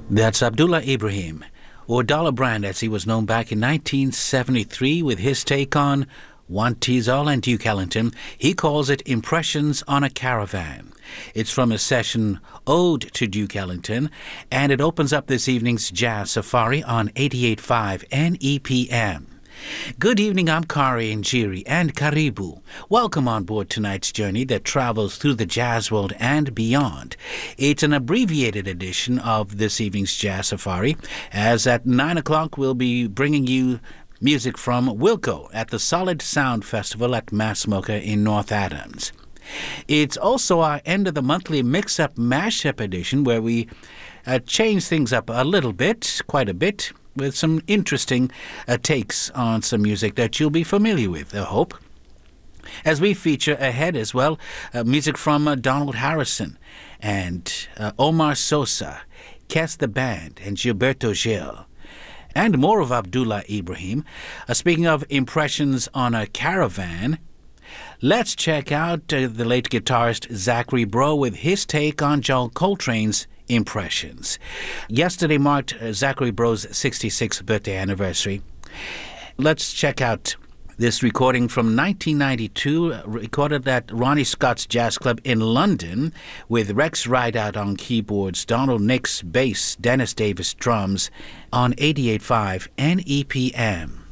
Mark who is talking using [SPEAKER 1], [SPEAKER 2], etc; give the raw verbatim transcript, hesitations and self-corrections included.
[SPEAKER 1] That's Abdullah Ibrahim, or Dollar Brand as he was known back in nineteen seventy-three with his take on One Teasel and Duke Ellington. He calls it Impressions on a Caravan. It's from his session Ode to Duke Ellington, and it opens up this evening's Jazz Safari on eighty-eight point five N E P M. Good evening, I'm Kari Njiri and Karibu. Welcome on board tonight's journey that travels through the jazz world and beyond. It's an abbreviated edition of this evening's Jazz Safari, as at nine o'clock we'll be bringing you music from Wilco at the Solid Sound Festival at Massmocha in North Adams. It's also our end of the monthly mix-up mashup edition where we uh, change things up a little bit, quite a bit, with some interesting uh, takes on some music that you'll be familiar with, I hope. As we feature ahead as well, uh, music from uh, Donald Harrison and uh, Omar Sosa, Kes the Band, and Gilberto Gil. And more of Abdullah Ibrahim. Uh, speaking of impressions on a caravan, let's check out uh, the late guitarist Zachary Breaux with his take on John Coltrane's Impressions. Yesterday marked uh, Zachary Breaux's sixty-sixth birthday anniversary. Let's check out this recording from nineteen ninety-two, recorded at Ronnie Scott's Jazz Club in London, with Rex Rideout on keyboards, Donald Nix bass, Dennis Davis drums, on eighty-eight point five N E P M.